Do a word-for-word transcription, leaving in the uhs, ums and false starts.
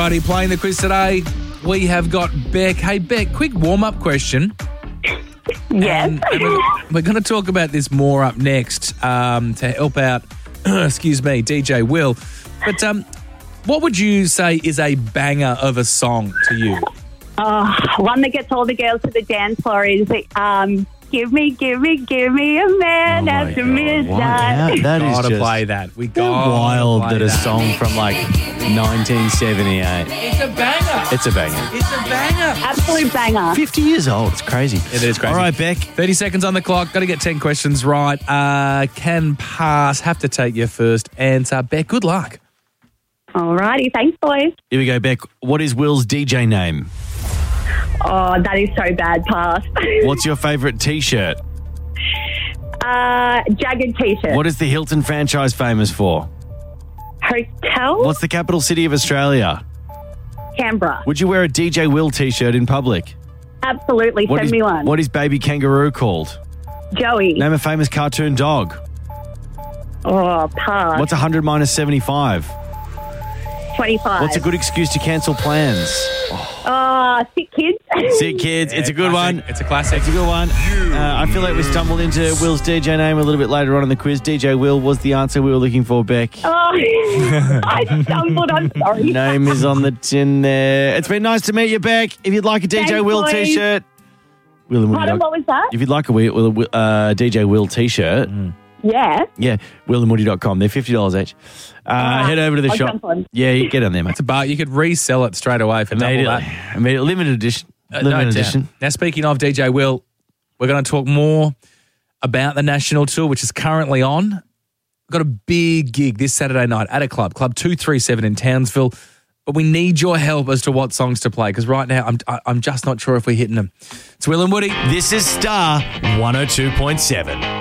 Alrighty, playing the quiz today, we have got Beck. Hey, Beck, quick warm-up question. Yes. And, and we're, we're going to talk about this more up next um, to help out, excuse me, D J Will. But um, what would you say is a banger of a song to you? Uh, one that gets all the girls to the dance floor is um, Give Me, Give Me, Give Me a Man Oh my After God. Midnight. Wow, that is Gotta just play that. We so gotta wild play that a that. song from like nineteen seventy-eight. It's a banger. It's a banger. It's a banger. Absolute banger. fifty years old. It's crazy. It is crazy. All right, Beck. thirty seconds on the clock. Got to get ten questions right. Uh, can pass. Have to take your first answer. Beck, good luck. Alrighty, thanks, boys. Here we go, Beck. What is Will's D J name? Oh, that is so bad, pass. What's your favourite T-shirt? uh, jagged t-shirt. What is the Hilton franchise famous for? Hotel? What's the capital city of Australia? Canberra. Would you wear a D J Will T-shirt in public? Absolutely, What send is, me one. what is baby kangaroo called? Joey. Name a famous cartoon dog. Oh, pass. What's one hundred minus seventy-five? twenty-five. What's a good excuse to cancel plans? Oh, sick kids. Sick kids. It's a good classic. one. It's a classic. It's a good one. Uh, I feel like we stumbled into Will's D J name a little bit later on in the quiz. D J Will was the answer we were looking for, Beck. Oh, I stumbled. I'm sorry. Name is on the tin there. It's been nice to meet you, Beck. If you'd like a D J Thanks, Will boys. T-shirt. Will and Woody Pardon, dot- what was that? If you'd like a Will- Will- uh, D J Will T-shirt, Yeah. yeah, will and woody dot com. They're fifty dollars each. Uh, right. head over to the I'll shop. jump on. Yeah, you get on there, mate. It's a bar. You could resell it straight away for double Immediately. that. Immediately. Limited edition. Uh, Limited no doubt. edition. Now, speaking of D J Will, we're going to talk more about the national tour, which is currently on. We've got a big gig this Saturday night at a club, Club two thirty-seven in Townsville. But we need your help as to what songs to play because right now I'm I- I'm just not sure if we're hitting them. It's Will and Woody. This is Star one oh two point seven.